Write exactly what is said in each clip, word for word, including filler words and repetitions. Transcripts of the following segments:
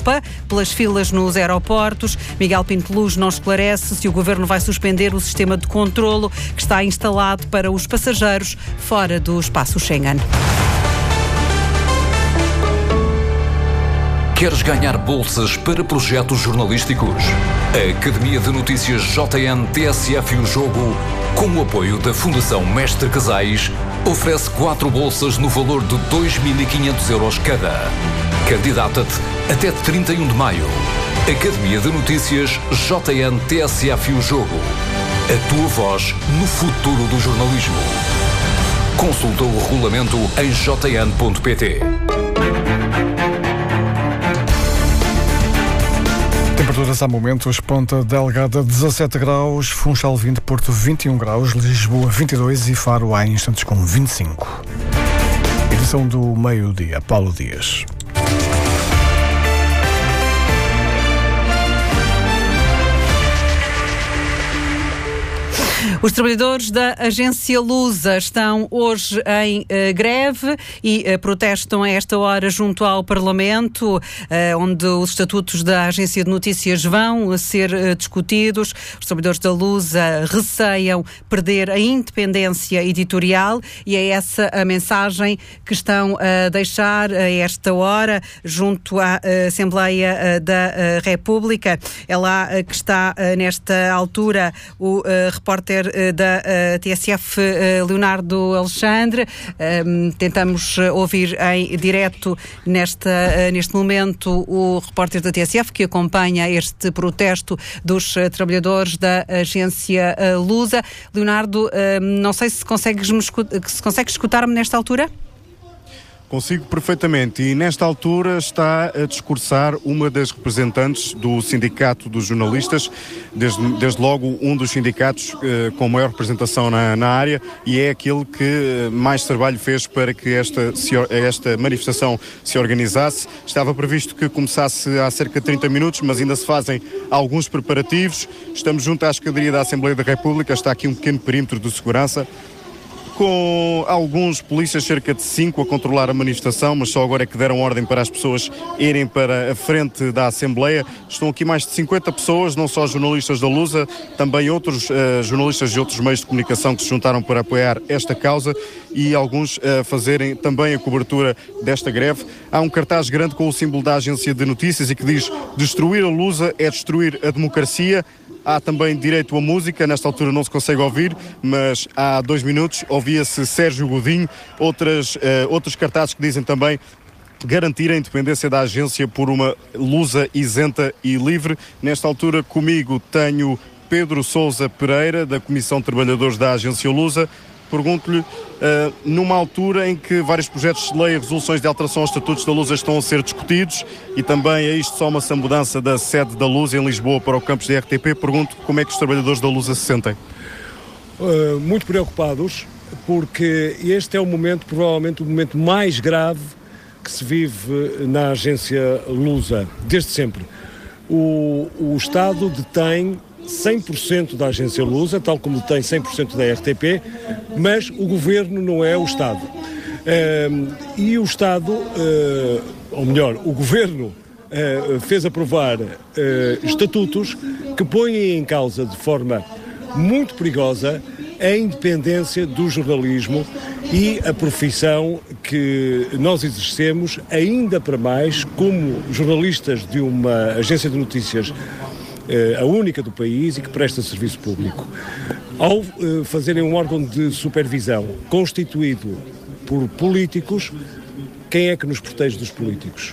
preocupa pelas filas nos aeroportos. Miguel Pinto Luz não esclarece se o Governo vai suspender o sistema de controlo que está instalado para os passageiros fora do espaço Schengen. Queres ganhar bolsas para projetos jornalísticos? A Academia de Notícias J N T S F e o Jogo, com o apoio da Fundação Mestre Casais, oferece quatro bolsas no valor de dois mil e quinhentos euros cada. Candidata-te até trinta e um de maio. Academia de Notícias J N T S F e o Jogo. A tua voz no futuro do jornalismo. Consulta o regulamento em j n ponto p t. Temperaturas há momentos: Ponta Delgada dezassete graus, Funchal vinte, Porto vinte e um graus, Lisboa vinte e dois e Faro há instantes com vinte e cinco. Edição do meio-dia, Paulo Dias. Os trabalhadores da agência Lusa estão hoje em uh, greve e uh, protestam a esta hora junto ao Parlamento, uh, onde os estatutos da agência de notícias vão ser uh, discutidos. Os trabalhadores da Lusa receiam perder a independência editorial e é essa a mensagem que estão a deixar a esta hora junto à uh, Assembleia uh, da uh, República. É lá uh, que está uh, nesta altura o uh, repórter da uh, T S F, uh, Leonardo Alexandre. Um, tentamos ouvir em direto nesta, uh, neste momento o repórter da T S F que acompanha este protesto dos uh, trabalhadores da agência uh, Lusa. Leonardo, uh, não sei se consegues, se consegues escutar-me nesta altura? Consigo perfeitamente, e nesta altura está a discursar uma das representantes do Sindicato dos Jornalistas, desde, desde logo um dos sindicatos eh, com maior representação na, na área, e é aquele que mais trabalho fez para que esta, se, esta manifestação se organizasse. Estava previsto que começasse há cerca de trinta minutos, mas ainda se fazem alguns preparativos. Estamos junto à escadaria da Assembleia da República, está aqui um pequeno perímetro de segurança, com alguns polícias, cerca de cinco, a controlar a manifestação, mas só agora é que deram ordem para as pessoas irem para a frente da Assembleia. Estão aqui mais de cinquenta pessoas, não só jornalistas da Lusa, também outros uh, jornalistas de outros meios de comunicação que se juntaram para apoiar esta causa e alguns a uh, fazerem também a cobertura desta greve. Há um cartaz grande com o símbolo da agência de notícias e que diz: destruir a Lusa é destruir a democracia. Há também direito à música, nesta altura não se consegue ouvir, mas há dois minutos ouvia-se Sérgio Godinho, outras, uh, outros cartazes que dizem também garantir a independência da agência por uma Lusa isenta e livre. Nesta altura comigo tenho Pedro Sousa Pereira, da Comissão de Trabalhadores da agência Lusa. Pergunto-lhe, uh, numa altura em que vários projetos de lei e resoluções de alteração aos estatutos da Lusa estão a ser discutidos e também a isto soma-se a mudança da sede da Lusa em Lisboa para o campus da R T P, pergunto como é que os trabalhadores da Lusa se sentem? Uh, muito preocupados, porque este é o momento, provavelmente o momento mais grave que se vive na agência Lusa, desde sempre. O, o Estado detém cem por cento da agência Lusa, tal como tem cem por cento da R T P, mas o Governo não é o Estado. Uh, e o Estado, uh, ou melhor, o Governo uh, fez aprovar uh, estatutos que põem em causa de forma muito perigosa a independência do jornalismo e a profissão que nós exercemos, ainda para mais como jornalistas de uma agência de notícias, a única do país e que presta serviço público. Ao uh, fazerem um órgão de supervisão constituído por políticos, quem é que nos protege dos políticos?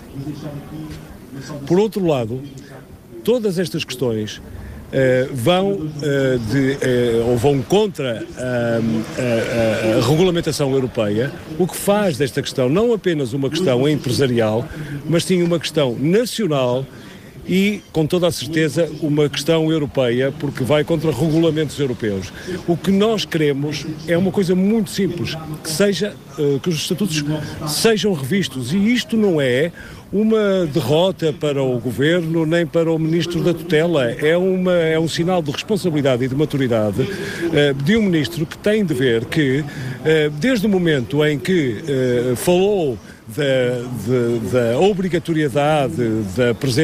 Por outro lado, todas estas questões uh, vão, uh, de, uh, ou vão contra a, a, a, a regulamentação europeia, o que faz desta questão não apenas uma questão empresarial, mas sim uma questão nacional e, com toda a certeza, uma questão europeia, porque vai contra regulamentos europeus. O que nós queremos é uma coisa muito simples, que seja, uh, que os estatutos sejam revistos, e isto não é uma derrota para o Governo nem para o Ministro da Tutela, é, uma, é um sinal de responsabilidade e de maturidade uh, de um Ministro que tem de ver que, uh, desde o momento em que uh, falou da, da, da obrigatoriedade da presença